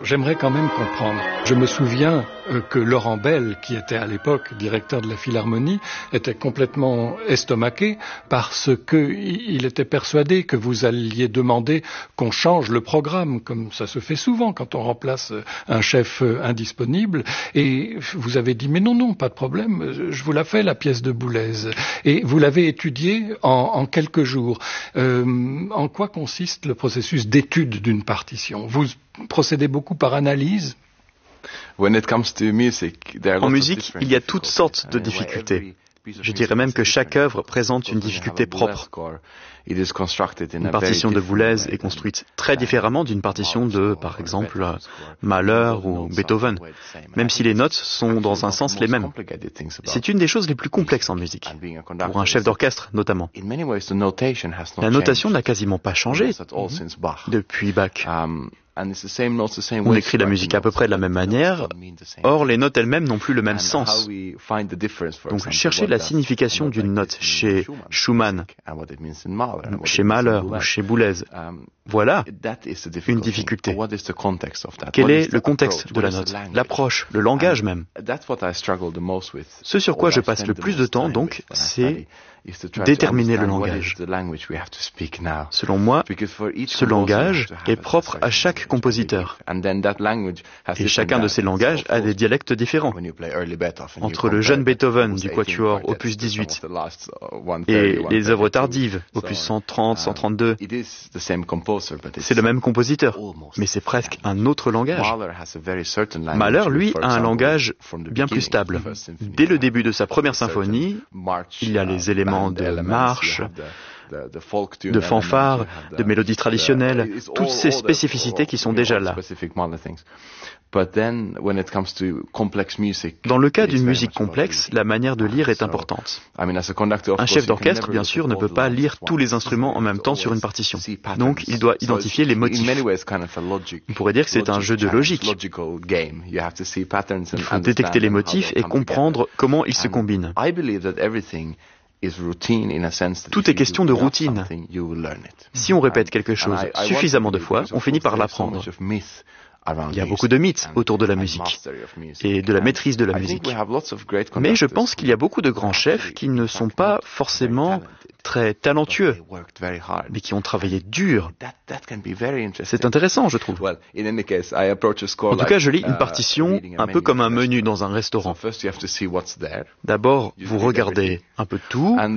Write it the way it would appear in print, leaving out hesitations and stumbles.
j'aimerais quand même comprendre. Je me souviens que Laurent Bell, qui était à l'époque directeur de la Philharmonie, était complètement estomaqué parce qu'il était persuadé que vous alliez demander qu'on change le programme, comme ça se fait souvent quand on remplace un chef indisponible. Et vous avez dit, mais non, pas de problème, je vous la fais, la pièce de Boulez. Et vous l'avez étudiée en quelques jours. En quoi consiste le processus d'étude d'une partition? Vous procédez beaucoup par analyse? En musique, il y a toutes sortes de difficultés. Je dirais même que chaque œuvre présente une difficulté propre. Une partition de Boulez est construite très différemment d'une partition de, par exemple, Mahler ou Beethoven, même si les notes sont dans un sens les mêmes. C'est une des choses les plus complexes en musique, pour un chef d'orchestre notamment. La notation n'a quasiment pas changé depuis Bach. On écrit la musique à peu près de la même manière, or les notes elles-mêmes n'ont plus le même sens. Donc chercher la signification d'une note chez Schumann, chez Mahler ou chez Boulez, voilà une difficulté. Quel est le contexte de la note, l'approche, le langage même? Ce sur quoi je passe le plus de temps, donc, c'est déterminer le langage. Selon moi, ce langage est propre à chaque compositeur. Et chacun de ces langages a des dialectes différents. Entre le jeune Beethoven du Quatuor opus 18 et les œuvres tardives, opus 130, 132, c'est le même compositeur, mais c'est presque un autre langage. Mahler, lui, a un langage bien plus stable. Dès le début de sa première symphonie, il y a les éléments de marche, de fanfare, de mélodies traditionnelles, toutes ces spécificités qui sont déjà là. Dans le cas d'une musique complexe, la manière de lire est importante. Un chef d'orchestre, bien sûr, ne peut pas lire tous les instruments en même temps sur une partition. Donc, il doit identifier les motifs. On pourrait dire que c'est un jeu de logique. Il faut détecter les motifs et comprendre comment ils se combinent. Tout est question de routine. Si on répète quelque chose suffisamment de fois, on finit par l'apprendre. Il y a beaucoup de mythes autour de la musique et de la maîtrise de la musique. Mais je pense qu'il y a beaucoup de grands chefs qui ne sont pas forcément très talentueux, mais qui ont travaillé dur. C'est intéressant, je trouve. En tout cas, je lis une partition un peu comme un menu dans un restaurant. D'abord, vous regardez un peu de tout,